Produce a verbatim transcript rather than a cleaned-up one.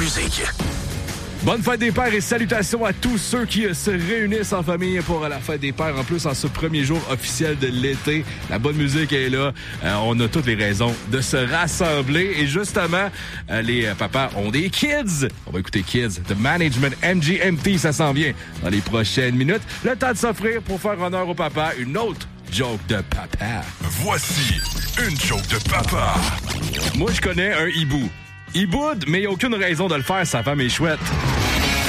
musique. Bonne fête des pères et salutations à tous ceux qui se réunissent en famille pour la fête des pères. En plus, en ce premier jour officiel de l'été, la bonne musique est là. Euh, on a toutes les raisons de se rassembler. Et justement, euh, les papas ont des kids. On va écouter Kids. The Management M G M T, ça s'en vient dans les prochaines minutes. Le temps de s'offrir pour faire honneur au papa. Une autre joke de papa. Voici une joke de papa. Moi, je connais un hibou. Il boude, mais il n'y a aucune raison de le faire, sa femme est chouette.